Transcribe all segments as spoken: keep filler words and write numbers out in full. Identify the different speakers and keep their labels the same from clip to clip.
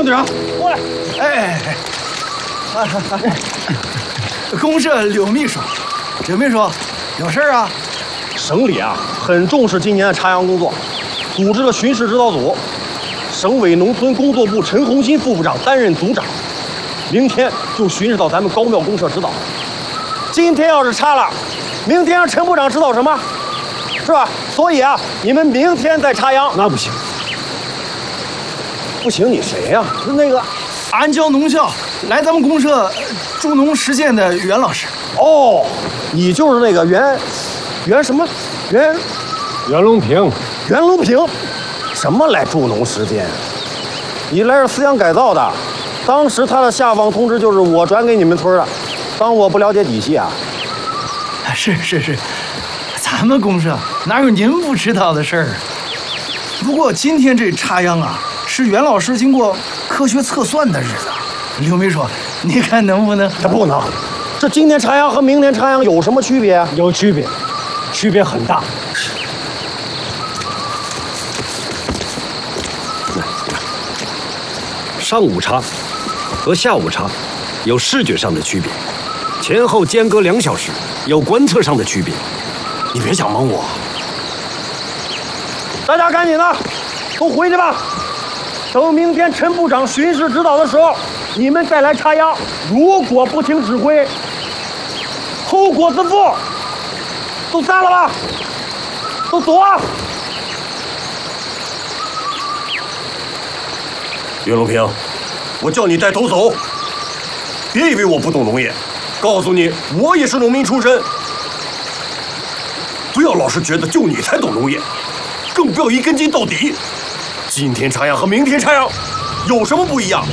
Speaker 1: 郑队长，
Speaker 2: 过来。
Speaker 3: 哎哎哎，公社柳秘书，柳秘书，有事啊？
Speaker 2: 省里啊，很重视今年的插秧工作，组织了巡视指导组。省委农村工作部陈红新副部长担任组长，明天就巡视到咱们高庙公社指导。今天要是插了，明天让陈部长指导什么？是吧？所以啊，你们明天再插秧。
Speaker 1: 那不行，
Speaker 2: 不行，你谁呀、啊？那个
Speaker 3: 安交农校来咱们公社助农实践的袁老师。
Speaker 2: 哦，你就是那个袁袁什么袁
Speaker 1: 袁隆平。
Speaker 2: 袁隆平，什么来助农实践？你来是思想改造的。当时他的下放通知就是我转给你们村的，当我不了解底细啊？
Speaker 3: 是是是，咱们公社哪有您不知道的事儿？不过今天这插秧啊，是袁老师经过科学测算的日子。刘秘书，你看能不能？
Speaker 2: 这不能。这今天插秧和明天插秧有什么区别？
Speaker 1: 有区别，区别很大。上午插和下午插有视觉上的区别，前后间隔两小时有观测上的区别。你别想蒙我。
Speaker 2: 大家赶紧的，都回去吧。等明天陈部长巡视指导的时候，你们再来插秧。如果不听指挥，后果自负。都散了吧，都走啊！
Speaker 4: 袁隆平，我叫你带头走，别以为我不懂农业。告诉你，我也是农民出身。不要老是觉得就你才懂农业，更不要一根筋到底。今天插秧和明天插秧有什么不一样？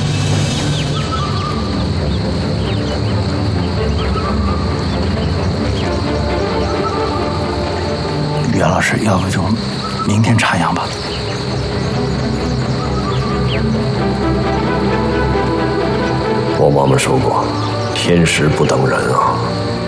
Speaker 3: 袁老师，要不就明天插秧吧。
Speaker 4: 我妈妈说过，天时不等人啊。